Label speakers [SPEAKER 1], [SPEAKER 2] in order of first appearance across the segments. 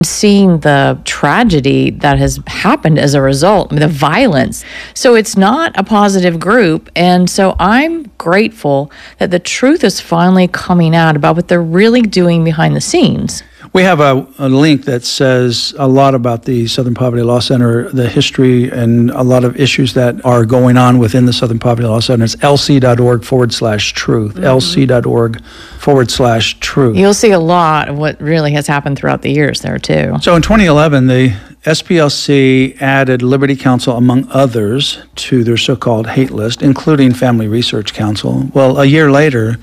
[SPEAKER 1] seeing the tragedy that has happened as a result, the violence. So it's not a positive group. And so I'm grateful that the truth is finally coming out about what they're really doing behind the scenes.
[SPEAKER 2] We have a link that says a lot about the Southern Poverty Law Center, the history, and a lot of issues that are going on within the Southern Poverty Law Center. It's lc.org/truth, lc.org/truth.
[SPEAKER 1] You'll see a lot of what really has happened throughout the years there, too.
[SPEAKER 2] So in 2011, the SPLC added Liberty Counsel, among others, to their so-called hate list, including Family Research Council. Well, a year later,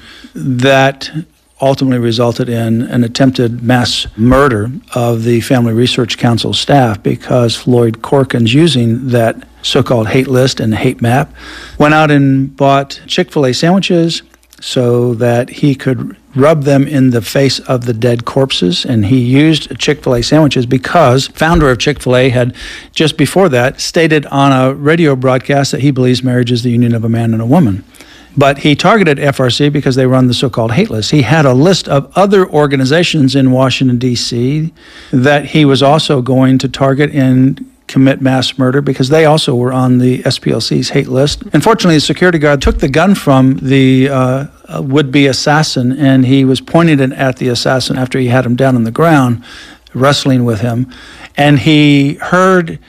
[SPEAKER 2] that ultimately resulted in an attempted mass murder of the Family Research Council staff because Floyd Corkins, using that so-called hate list and hate map, went out and bought Chick-fil-A sandwiches so that he could rub them in the face of the dead corpses. And he used Chick-fil-A sandwiches because founder of Chick-fil-A had just before that stated on a radio broadcast that he believes marriage is the union of a man and a woman. But he targeted FRC because they run the so-called hate list. He had a list of other organizations in Washington, D.C. that he was also going to target and commit mass murder because they also were on the SPLC's hate list. Unfortunately, the security guard took the gun from the would-be assassin, and he was pointing it at the assassin after he had him down on the ground, wrestling with him. And he heard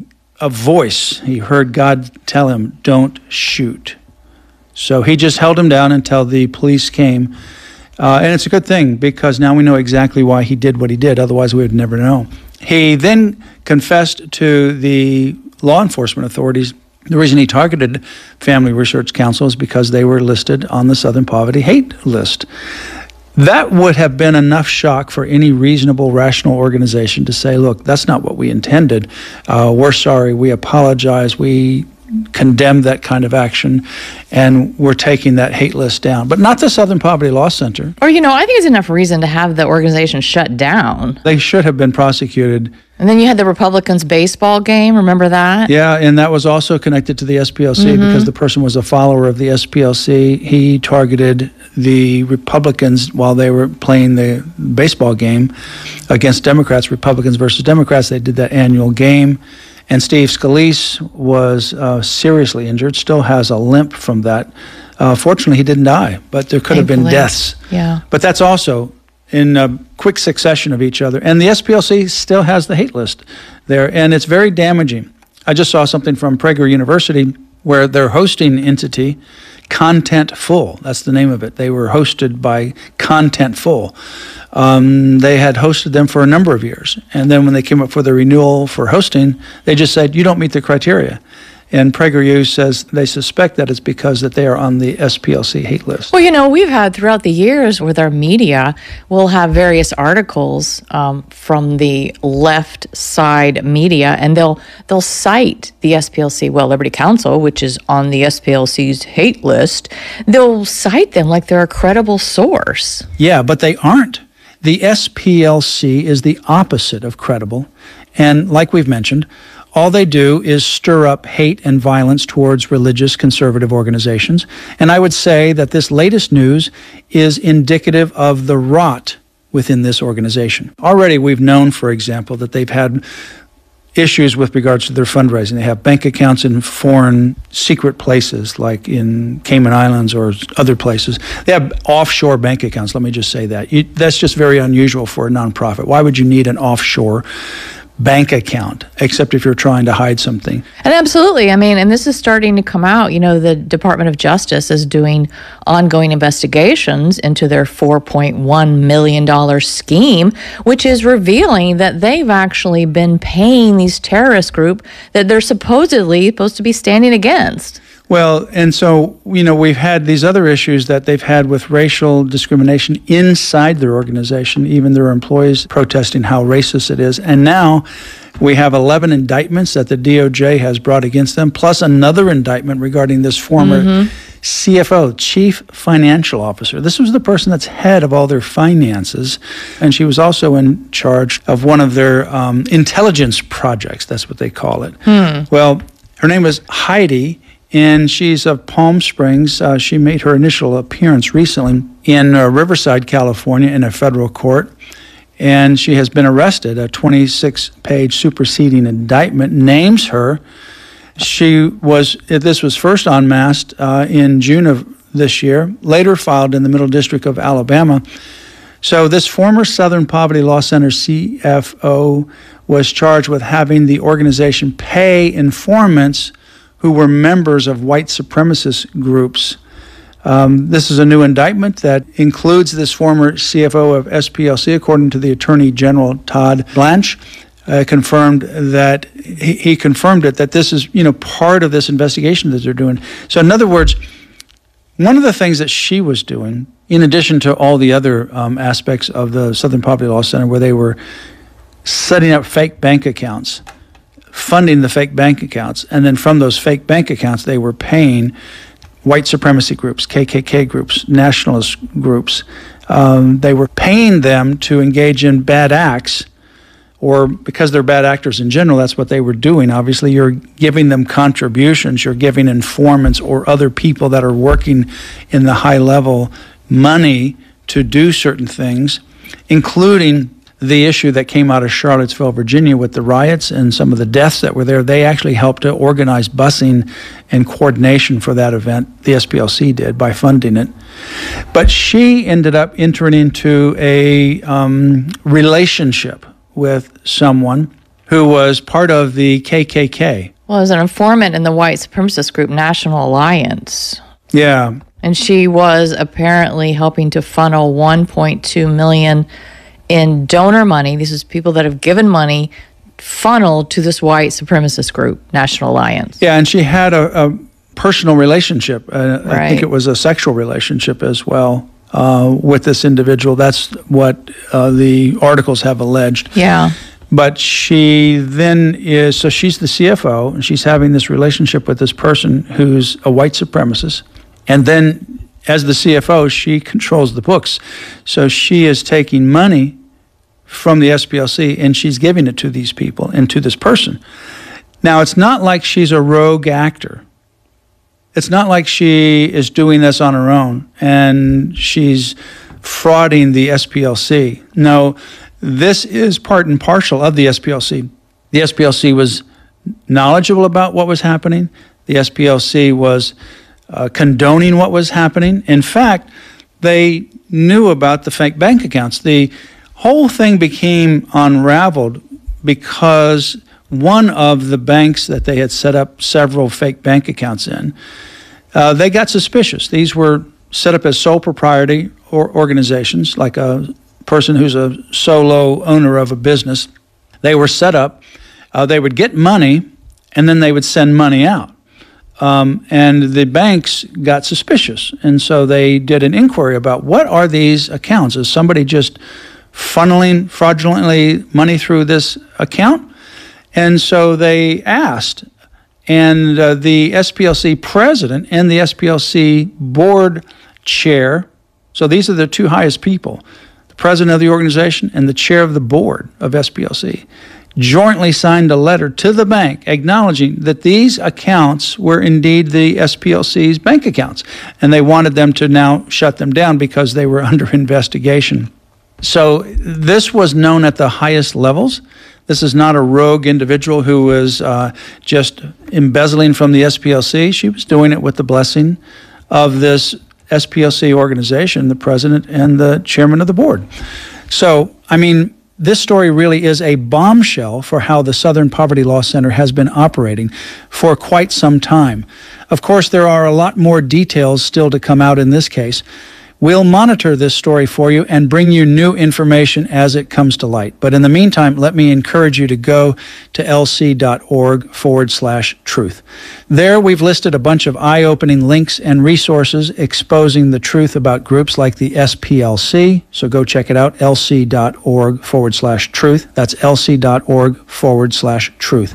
[SPEAKER 2] a voice. He heard God tell him, "Don't shoot." So he just held him down until the police came. And it's a good thing because now we know exactly why he did what he did. Otherwise, we would never know. He then confessed to the law enforcement authorities. The reason he targeted Family Research Council is because they were listed on the Southern Poverty hate list. That would have been enough shock for any reasonable, rational organization to say, look, that's not what we intended. We're sorry. We apologize. We condemn that kind of action, and we're taking that hate list down. But not the Southern Poverty Law Center.
[SPEAKER 1] Or, I think it's enough reason to have the organization shut down.
[SPEAKER 2] They should have been prosecuted.
[SPEAKER 1] And then you had the Republicans baseball game, remember that?
[SPEAKER 2] Yeah, and that was also connected to the SPLC because the person was a follower of the SPLC. He targeted the Republicans while they were playing the baseball game against Democrats, Republicans versus Democrats. They did that annual game. And Steve Scalise was seriously injured, still has a limp from that. Fortunately, he didn't die, but there could have been deaths.
[SPEAKER 1] Yeah.
[SPEAKER 2] But that's also in a quick succession of each other. And the SPLC still has the hate list there, and it's very damaging. I just saw something from Prager University where their hosting entity, Contentful, that's the name of it. They were hosted by Contentful. They had hosted them for a number of years. And then when they came up for the renewal for hosting, they just said, you don't meet the criteria. And PragerU says they suspect that it's because that they are on the SPLC hate list.
[SPEAKER 1] Well, we've had throughout the years with our media, we'll have various articles from the left side media, and they'll cite the SPLC, Liberty Counsel, which is on the SPLC's hate list. They'll cite them like they're a credible source.
[SPEAKER 2] Yeah, but they aren't. The SPLC is the opposite of credible. And like we've mentioned, all they do is stir up hate and violence towards religious conservative organizations. And I would say that this latest news is indicative of the rot within this organization. Already we've known, for example, that they've had issues with regards to their fundraising. They have bank accounts in foreign secret places, like in Cayman Islands or other places. They have offshore bank accounts, let me just say that. That's just very unusual for a nonprofit. Why would you need an offshore bank account, except if you're trying to hide something?
[SPEAKER 1] And absolutely. And this is starting to come out. The Department of Justice is doing ongoing investigations into their $4.1 million scheme, which is revealing that they've actually been paying these terrorist group that they're supposedly supposed to be standing against.
[SPEAKER 2] Well, and so, we've had these other issues that they've had with racial discrimination inside their organization, even their employees protesting how racist it is. And now we have 11 indictments that the DOJ has brought against them, plus another indictment regarding this former CFO, Chief Financial Officer. This was the person that's head of all their finances, and she was also in charge of one of their intelligence projects. That's what they call it. Well, her name is Heidi, and she's of Palm Springs. She made her initial appearance recently in Riverside, California, in a federal court. and she has been arrested. A 26-page superseding indictment names her. This was first unmasked in June of this year, later filed in the Middle District of Alabama. So this former Southern Poverty Law Center CFO was charged with having the organization pay informants who were members of white supremacist groups. This is a new indictment that includes this former CFO of SPLC, according to the Attorney General Todd Blanche. Confirmed that he confirmed it, that this is part of this investigation that they're doing. So in other words, one of the things that she was doing, in addition to all the other aspects of the Southern Poverty Law Center, where they were setting up fake bank accounts, funding the fake bank accounts, and then from those fake bank accounts, they were paying white supremacy groups, KKK groups, nationalist groups. They were paying them to engage in bad acts, or because they're bad actors in general, that's what they were doing. Obviously, you're giving them contributions, you're giving informants or other people that are working in the high level money to do certain things, including the issue that came out of Charlottesville, Virginia with the riots and some of the deaths that were there. They actually helped to organize busing and coordination for that event. The SPLC did by funding it. But she ended up entering into a relationship with someone who was part of the KKK.
[SPEAKER 1] Well, as an informant in the white supremacist group National Alliance.
[SPEAKER 2] Yeah.
[SPEAKER 1] And she was apparently helping to funnel $1.2 million in donor money. This is people that have given money funneled to this white supremacist group, National Alliance.
[SPEAKER 2] Yeah, and she had a personal relationship. I think it was a sexual relationship as well with this individual. That's what the articles have alleged.
[SPEAKER 1] Yeah.
[SPEAKER 2] But she then so she's the CFO, and she's having this relationship with this person who's a white supremacist. And then as the CFO, she controls the books. So she is taking money from the SPLC, and she's giving it to these people and to this person. Now, it's not like she's a rogue actor. It's not like she is doing this on her own and she's frauding the SPLC. No, this is part and parcel of the SPLC. The SPLC was knowledgeable about what was happening. The SPLC was condoning what was happening. In fact, they knew about the fake bank accounts. The whole thing became unraveled because one of the banks that they had set up several fake bank accounts in, they got suspicious. These were set up as sole propriety or organizations, like a person who's a solo owner of a business. They were set up. They would get money, and then they would send money out. And the banks got suspicious, and so they did an inquiry about what are these accounts? Is somebody just funneling fraudulently money through this account? And so they asked, and the SPLC president and the SPLC board chair, so these are the two highest people, the president of the organization and the chair of the board of SPLC, jointly signed a letter to the bank acknowledging that these accounts were indeed the SPLC's bank accounts, and they wanted them to now shut them down because they were under investigation. So this was known at the highest levels. This is not a rogue individual who was just embezzling from the SPLC. She was doing it with the blessing of this SPLC organization, the president and the chairman of the board. So, I mean, this story really is a bombshell for how the Southern Poverty Law Center has been operating for quite some time. Of course, there are a lot more details still to come out in this case. We'll monitor this story for you and bring you new information as it comes to light. But in the meantime, let me encourage you to go to lc.org/truth. There we've listed a bunch of eye-opening links and resources exposing the truth about groups like the SPLC. So go check it out, lc.org/truth. That's lc.org/truth.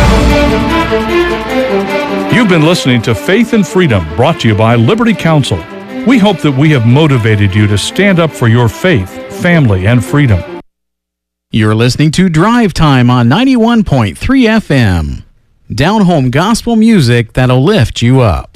[SPEAKER 3] You've been listening to Faith and Freedom, brought to you by Liberty Counsel. We hope that we have motivated you to stand up for your faith, family, and freedom.
[SPEAKER 4] You're listening to Drive Time on 91.3 FM. Down-home gospel music that'll lift you up.